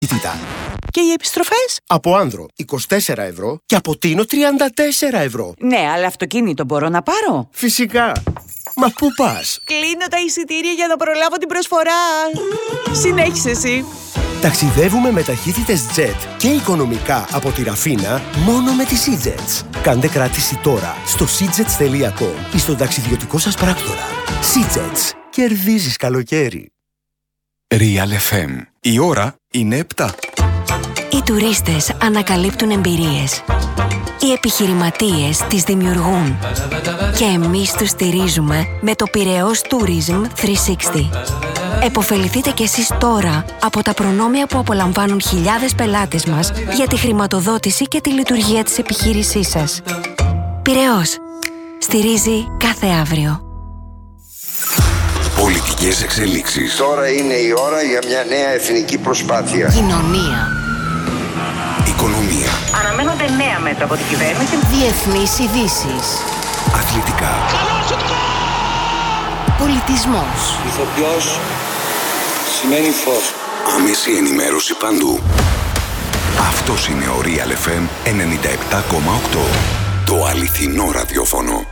Και οι επιστροφές? Από Άνδρο 24 ευρώ και από Τίνο 34 ευρώ. Ναι, αλλά αυτοκίνητο μπορώ να πάρω? Φυσικά. Μα πού πας? Κλείνω τα εισιτήρια για να προλάβω την προσφορά. Συνέχισε εσύ. Ταξιδεύουμε με ταχύτητες jet και οικονομικά από τη Ραφίνα μόνο με τις SeaJets. Κάντε κράτηση τώρα στο seajets.com ή στον ταξιδιωτικό σας πράκτορα. SeaJets. Κερδίζεις καλοκαίρι. Real FM. Η ώρα είναι 7. Οι τουρίστες ανακαλύπτουν εμπειρίες. Οι επιχειρηματίες τις δημιουργούν. Και εμείς τους στηρίζουμε με το Πειραιώς Tourism 360. Εποφεληθείτε κι εσείς τώρα από τα προνόμια που απολαμβάνουν χιλιάδες πελάτες μας για τη χρηματοδότηση και τη λειτουργία της επιχείρησής σας. Πειραιώς. Στηρίζει κάθε αύριο. Πολιτικές εξελίξεις. Τώρα είναι η ώρα για μια νέα εθνική προσπάθεια. Κοινωνία. Οικονομία. Αναμένονται νέα μέτρα από την κυβέρνηση. Διεθνείς ειδήσεις. Αθλητικά. Πολιτισμός. Ηθοποιός σημαίνει φως. Άμεση ενημέρωση παντού. Αυτός είναι ο Real FM 97,8. Το αληθινό ραδιόφωνο.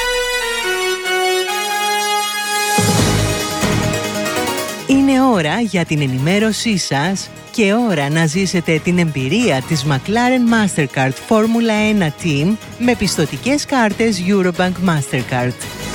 Είναι ώρα για την ενημέρωσή σας και ώρα να ζήσετε την εμπειρία της McLaren Mastercard Formula 1 Team με πιστωτικές κάρτες Eurobank Mastercard.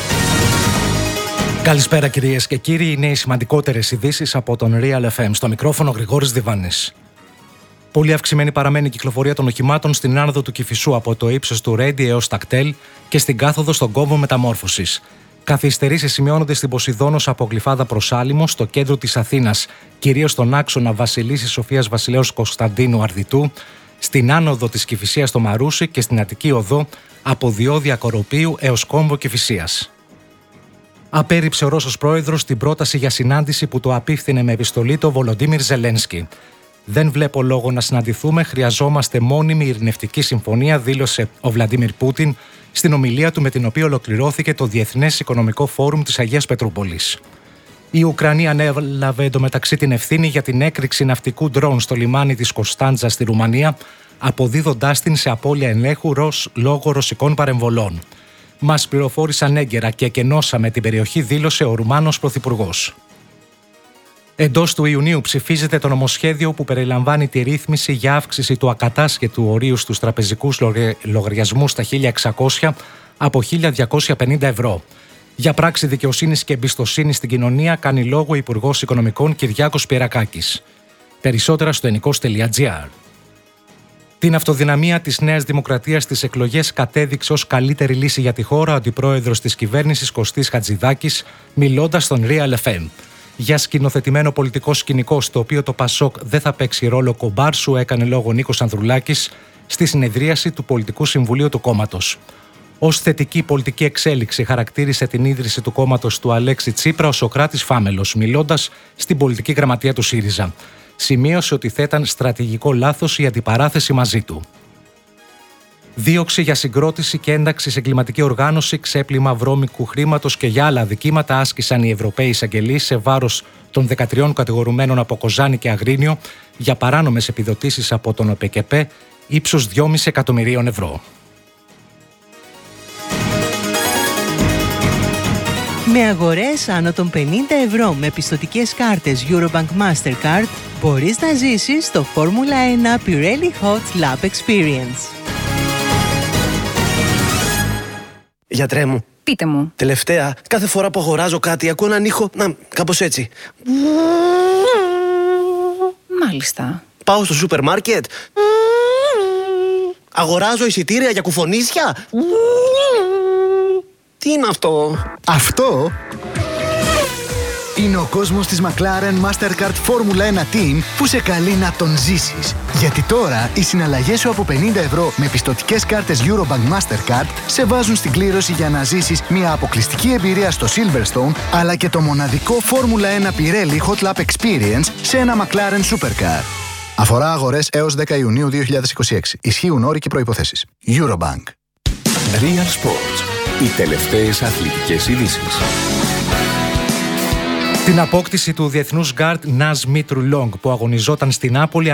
Καλησπέρα κυρίες και κύριοι, είναι οι σημαντικότερες ειδήσεις από τον Real FM. Στο μικρόφωνο Γρηγόρης Διβάνης. Πολύ αυξημένη παραμένει η κυκλοφορία των οχημάτων στην άνοδο του Κηφισού από το ύψος του Ρέντι έως τα Κτέλ και στην κάθοδο στον κόμβο μεταμόρφωσης. Καθυστερήσεις σημειώνονται στην Ποσειδώνος από Γλυφάδα προς Άλυμο, στο κέντρο της Αθήνας, κυρίως στον άξονα Βασιλίσσης Σοφίας Βασιλέως Κωνσταντίνου Αρδιτού, στην άνοδο της Κηφισίας στο Μαρούσι και στην Αττική Οδό από Διόδια Κοροπίου έως κόμβο Κηφισίας. Απέρριψε ο Ρώσος πρόεδρος την πρόταση για συνάντηση που το απίφθινε με επιστολή το Βολοντίμιρ Ζελένσκι. «Δεν βλέπω λόγο να συναντηθούμε, χρειαζόμαστε μόνιμη ειρηνευτική συμφωνία», δήλωσε ο Βλαντίμιρ Πούτιν στην ομιλία του με την οποία ολοκληρώθηκε το Διεθνές Οικονομικό Φόρουμ της Αγίας Πετρούπολης. Η Ουκρανία ανέλαβε εντωμεταξύ την ευθύνη για την έκρηξη ναυτικού ντρόουν στο λιμάνι της Κωνσταντζα στη Ρουμανία, αποδίδοντάς την σε απώλεια ελέγχου λόγω ρωσικών παρεμβολών. «Μας πληροφόρησαν έγκαιρα και εκενώσαμε την περιοχή», δήλωσε ο Ρουμάνος πρωθυπουργός. Εντός του Ιουνίου ψηφίζεται το νομοσχέδιο που περιλαμβάνει τη ρύθμιση για αύξηση του ακατάσχετου ορίου στους τραπεζικούς λογαριασμούς στα 1.600 από 1.250 ευρώ. Για πράξη δικαιοσύνης και εμπιστοσύνης στην κοινωνία κάνει λόγο ο Υπουργός Οικονομικών Κυριάκος Πιερακάκης. Περισσότερα στο ενικός.gr. Την αυτοδυναμία της Νέας Δημοκρατίας στις εκλογές κατέδειξε ως καλύτερη λύση για τη χώρα ο αντιπρόεδρος της κυβέρνησης Κωστής Χατζηδάκης, μιλώντας στον Real FM. Για σκηνοθετημένο πολιτικό σκηνικό στο οποίο το Πασόκ δεν θα παίξει ρόλο κομπάρσου, έκανε λόγο Νίκος Ανδρουλάκης στη συνεδρίαση του Πολιτικού Συμβουλίου του κόμματος. Ως θετική πολιτική εξέλιξη χαρακτήρισε την ίδρυση του κόμματος του Αλέξη Τσίπρα ο Σωκράτης Φάμελος, μιλώντας στην πολιτική γραμματεία του ΣΥΡΙΖΑ. Σημείωσε ότι θα ήταν στρατηγικό λάθος η αντιπαράθεση μαζί του. Δίωξη για συγκρότηση και ένταξη σε εγκληματική οργάνωση, ξέπλυμα βρώμικου χρήματος και για άλλα αδικήματα άσκησαν οι Ευρωπαίοι εισαγγελείς σε βάρος των 13 κατηγορουμένων από Κοζάνη και Αγρίνιο για παράνομες επιδοτήσεις από τον ΟΠΕΚΕΠΕ ύψους 2,5 εκατομμυρίων ευρώ. Με αγορές άνω των 50 ευρώ με πιστωτικές κάρτες Eurobank Mastercard μπορείς να ζήσεις το Formula 1 Pirelli Hot Lap Experience. Γιατρέ μου. Πείτε μου. Τελευταία, κάθε φορά που αγοράζω κάτι ακούω έναν ήχο, κάπως έτσι. Μάλιστα. Πάω στο σούπερ μάρκετ. Αγοράζω εισιτήρια για κουφονίσια. Τι είναι αυτό? Αυτό είναι ο κόσμος της McLaren Mastercard Formula 1 Team που σε καλεί να τον ζήσεις. Γιατί τώρα οι συναλλαγές σου από 50 ευρώ με πιστωτικές κάρτες Eurobank Mastercard σε βάζουν στην κλήρωση για να ζήσεις μια αποκλειστική εμπειρία στο Silverstone, αλλά και το μοναδικό Formula 1 Pirelli Hot Lap Experience σε ένα McLaren Supercar. Αφορά αγορές έως 10 Ιουνίου 2026. Ισχύουν όροι και προϋποθέσεις. Eurobank. Real Sports. Οι τελευταίες αθλητικές ειδήσεις. Την απόκτηση του διεθνούς γκάρτ Ναζ Μήτρου Λόγκ που αγωνιζόταν στην Νάπολη